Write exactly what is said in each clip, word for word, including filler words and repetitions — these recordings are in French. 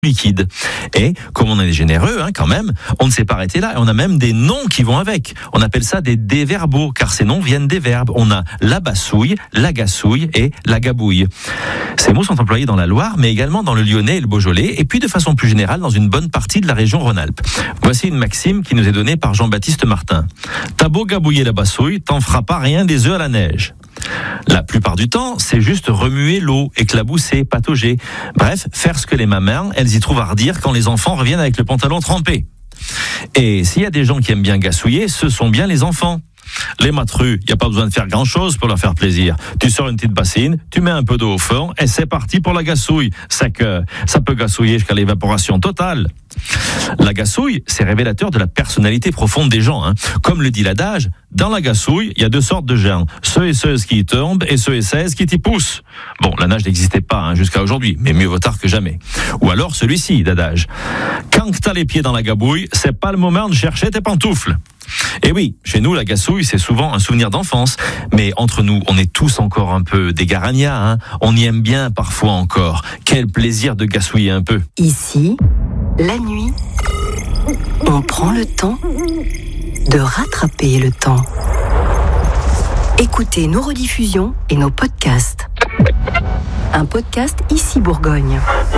liquide. Et comme on est généreux, hein, quand même, on ne s'est pas arrêté là. Et on a même des noms qui vont avec. On appelle ça des déverbaux, car ces noms viennent des verbes. On a la bassouille, la gassouille et la gabouille. Ces mots sont employés dans la Loire, mais également dans le Lyonnais et le Beaujolais, et puis de façon plus générale dans une bonne partie de la région Rhône-Alpes. Voici une maxime qui nous est donnée par Jean-Baptiste Martin. T'as beau gabouiller la bassouille, t'en feras pas rien des œufs à la neige. La plupart du temps, c'est juste remuer l'eau, éclabousser, patauger. Bref, faire ce que les mamans, elles y trouvent à redire quand les enfants reviennent avec le pantalon trempé. Et s'il y a des gens qui aiment bien gassouiller, ce sont bien les enfants. Les matrus, il n'y a pas besoin de faire grand-chose pour leur faire plaisir. Tu sors une petite bassine, tu mets un peu d'eau au fond et c'est parti pour la gassouille. C'est que ça peut gassouiller jusqu'à l'évaporation totale. La gassouille, c'est révélateur de la personnalité profonde des gens. Hein. Comme le dit l'adage, dans la gassouille, il y a deux sortes de gens. Ceux et ceuses qui y tombent et ceux et celles qui t'y poussent. Bon, la nage n'existait pas hein, jusqu'à aujourd'hui, mais mieux vaut tard que jamais. Ou alors celui-ci d'adage. Quand t'as les pieds dans la gabouille, c'est pas le moment de chercher tes pantoufles. Et oui, chez nous, la gassouille, c'est souvent un souvenir d'enfance. Mais entre nous, on est tous encore un peu des garannias. Hein. On y aime bien parfois encore. Quel plaisir de gassouiller un peu. Ici, la nuit, on prend le temps de rattraper le temps. Écoutez nos rediffusions et nos podcasts. Un podcast Ici Bourgogne.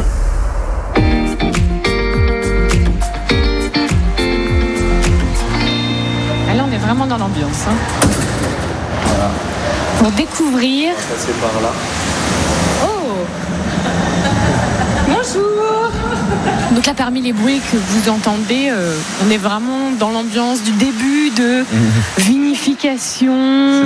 Là, on est vraiment dans l'ambiance. Hein. Voilà. Pour découvrir. On va passer par là. Oh Bonjour. Donc là, parmi les bruits que vous entendez, euh, on est vraiment dans l'ambiance du début de mmh. vinification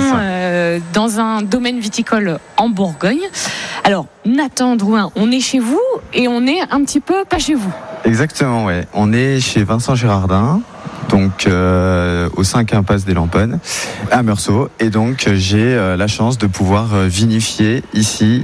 euh, dans un domaine viticole en Bourgogne. Alors, Nathan Drouin, on est chez vous et on est un petit peu pas chez vous. Exactement, ouais. On est chez Vincent Girardin. Donc euh, au cinq impasse des Lamponnes à Meursault, et donc j'ai euh, la chance de pouvoir euh, vinifier ici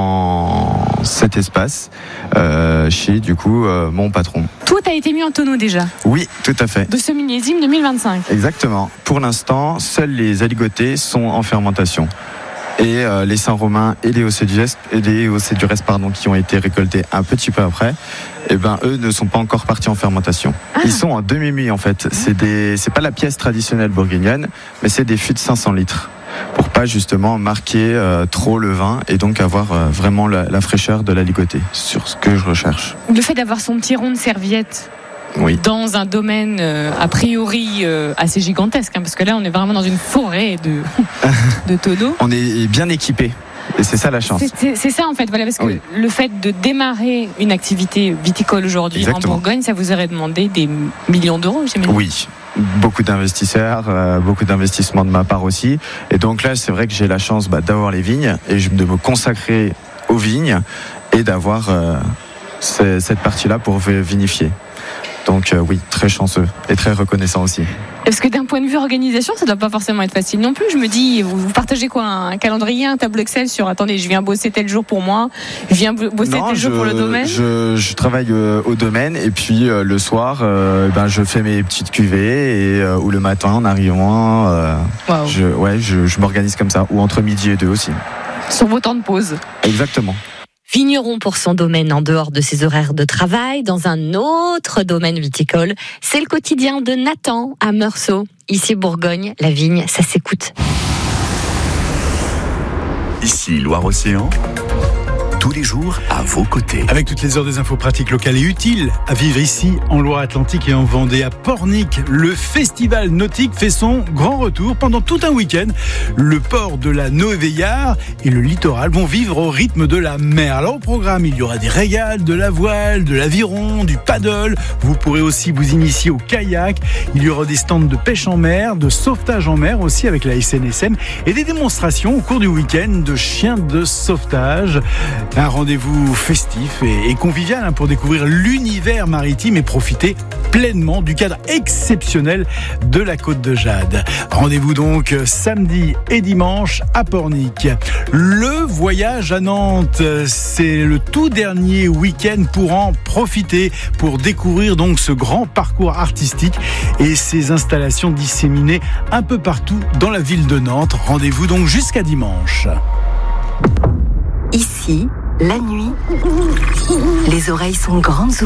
dans cet espace euh, chez du coup euh, mon patron. Tout a été mis en tonneau déjà. Oui, tout à fait. De ce millésime deux mille vingt-cinq. Exactement. Pour l'instant, seuls les aligotés sont en fermentation. Et euh, les Saint-Romain et les Océdures, et les Océdures, pardon, qui ont été récoltés un petit peu après, eh ben eux ne sont pas encore partis en fermentation. Ah. Ils sont en demi-muit en fait. C'est des, c'est pas la pièce traditionnelle bourguignonne, mais c'est des fûts de cinq cents litres pour pas justement marquer euh, trop le vin et donc avoir euh, vraiment la, la fraîcheur de l'aligoté sur ce que je recherche. Le fait d'avoir son petit rond de serviette. Oui. Dans un domaine euh, a priori euh, assez gigantesque, hein, parce que là on est vraiment dans une forêt de, de tonneaux. On est bien équipé. Et c'est ça la chance. C'est, c'est, c'est ça en fait, voilà, parce que oui. Le fait de démarrer une activité viticole aujourd'hui Exactement. En Bourgogne, ça vous aurait demandé des millions d'euros, j'imagine. Oui, beaucoup d'investisseurs, euh, beaucoup d'investissements de ma part aussi. Et donc là, c'est vrai que j'ai la chance bah, d'avoir les vignes et de me consacrer aux vignes et d'avoir euh, c- cette partie-là pour vinifier. Donc euh, oui, très chanceux et très reconnaissant aussi. Parce que d'un point de vue organisation, ça ne doit pas forcément être facile non plus. Je me dis, vous, vous partagez quoi, un calendrier, un tableau Excel sur attendez, je viens bosser tel jour pour moi, je viens bosser non, tel je, jour pour le domaine. Je, je travaille euh, au domaine et puis euh, le soir, euh, ben, je fais mes petites cuvées et, euh, ou le matin en arrivant, euh, wow. je, ouais, je, je m'organise comme ça, ou entre midi et deux aussi. Sur vos temps de pause. Exactement. Vigneron pour son domaine en dehors de ses horaires de travail, dans un autre domaine viticole. C'est le quotidien de Nathan à Meursault. Ici Bourgogne, la vigne, ça s'écoute. Ici Loire-Océan, tous les jours à vos côtés. Avec toutes les heures des infos pratiques locales et utiles à vivre ici en Loire-Atlantique et en Vendée à Pornic. Le festival nautique fait son grand retour pendant tout un week-end. Le port de la Noéveillard et le littoral vont vivre au rythme de la mer. Alors au programme, il y aura des régales, de la voile, de l'aviron, du paddle. Vous pourrez aussi vous initier au kayak. Il y aura des stands de pêche en mer, de sauvetage en mer aussi avec la S N S M et des démonstrations au cours du week-end de chiens de sauvetage. Un rendez-vous festif et convivial hein, pour découvrir l'univers maritime et profiter pleinement du cadre exceptionnel de la Côte de Jade. Rendez-vous donc samedi et dimanche à Pornic. Le voyage à Nantes, c'est le tout dernier week-end pour en profiter, pour découvrir donc ce grand parcours artistique et ses installations disséminées un peu partout dans la ville de Nantes. Rendez-vous donc jusqu'à dimanche. Ici, la nuit, les oreilles sont grandes ouvertes.